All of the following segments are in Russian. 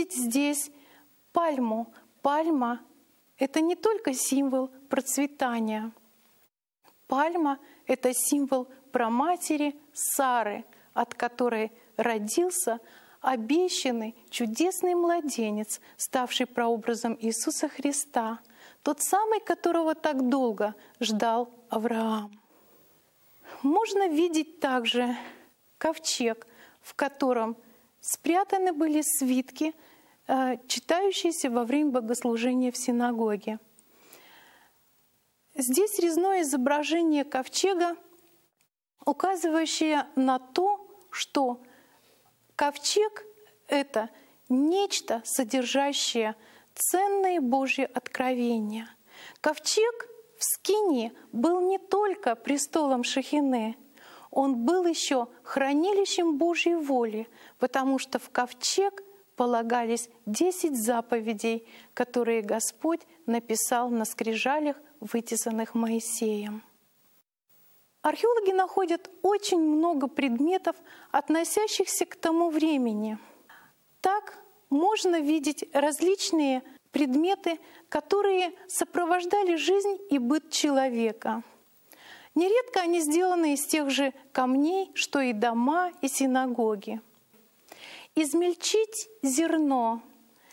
видеть здесь пальму. Пальма — это не только символ процветания. Пальма — это символ праматери Сары, от которой родился обещанный чудесный младенец, ставший прообразом Иисуса Христа, тот самый, которого так долго ждал Авраам. Можно видеть также ковчег, в котором спрятаны были свитки, читающиеся во время богослужения в синагоге. Здесь резное изображение ковчега, указывающее на то, что ковчег — это нечто, содержащее ценные Божьи откровения. Ковчег в Скинии был не только престолом Шехины, он был еще хранилищем Божьей воли, потому что в ковчег полагались 10 заповедей, которые Господь написал на скрижалях, вытесанных Моисеем. Археологи находят очень много предметов, относящихся к тому времени. Так можно видеть различные предметы, которые сопровождали жизнь и быт человека. Нередко они сделаны из тех же камней, что и дома и синагоги. Измельчить зерно,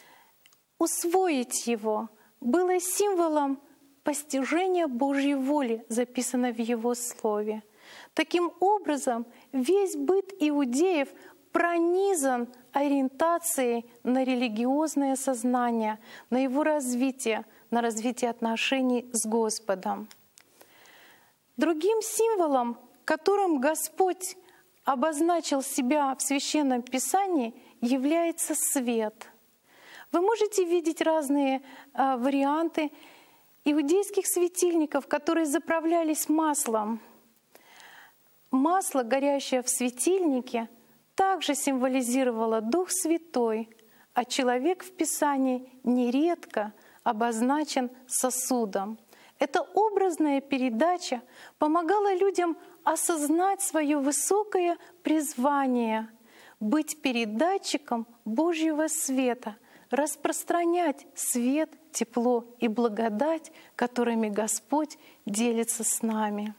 усвоить его было символом постижения Божьей воли, записано в Его Слове. Таким образом, весь быт иудеев пронизан ориентацией на религиозное сознание, на его развитие, на развитие отношений с Господом. Другим символом, которым Господь обозначил себя в Священном Писании, является свет. Вы можете видеть разные варианты иудейских светильников, которые заправлялись маслом. Масло, горящее в светильнике, также символизировало Дух Святой, а человек в Писании нередко обозначен сосудом. Эта образная передача помогала людям осознать свое высокое призвание — быть передатчиком Божьего света, распространять свет, тепло и благодать, которыми Господь делится с нами.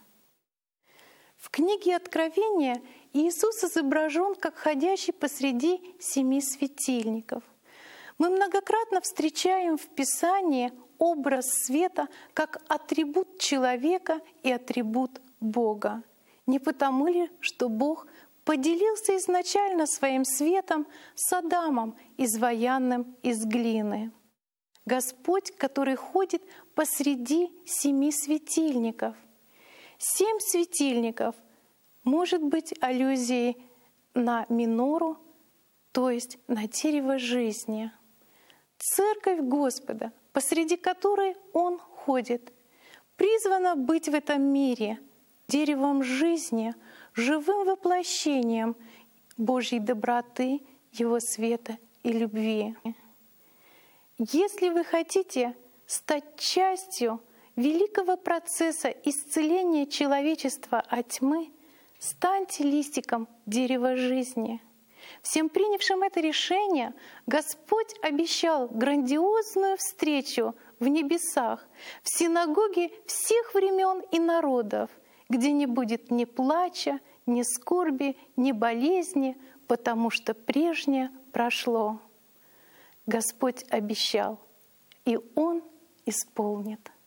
В книге Откровения Иисус изображен как ходящий посреди 7 светильников. Мы многократно встречаем в Писании образ света как атрибут человека и атрибут Бога. Не потому ли, что Бог поделился изначально своим светом с Адамом, изваянным из глины? Господь, который ходит посреди 7 светильников. 7 светильников может быть аллюзией на минору, то есть на дерево жизни. Церковь Господа, посреди которой Он ходит, призвана быть в этом мире деревом жизни, живым воплощением Божьей доброты, Его света и любви. Если вы хотите стать частью великого процесса исцеления человечества от тьмы, станьте листиком дерева жизни. Всем принявшим это решение Господь обещал грандиозную встречу в небесах, в синагоге всех времен и народов, где не будет ни плача, ни скорби, ни болезни, потому что прежнее прошло. Господь обещал, и Он исполнит.